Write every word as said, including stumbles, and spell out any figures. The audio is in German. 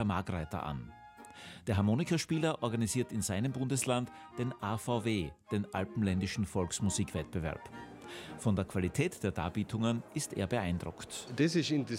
Margreiter an. Der Harmonikaspieler organisiert in seinem Bundesland den A V W, den Alpenländischen Volksmusikwettbewerb. Von der Qualität der Darbietungen ist er beeindruckt. Das ist